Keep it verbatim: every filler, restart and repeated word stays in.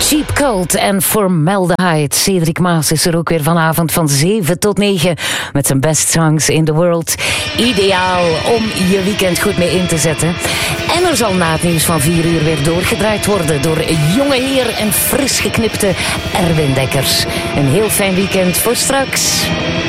Cheap Cult en Formaldehyde. Cedric Maas is er ook weer vanavond van zeven tot negen met zijn best songs in the world. Ideaal om je weekend goed mee in te zetten. En er zal na het nieuws van vier uur weer doorgedraaid worden door jonge heer en fris geknipte Erwin Dekkers. Een heel fijn weekend voor straks.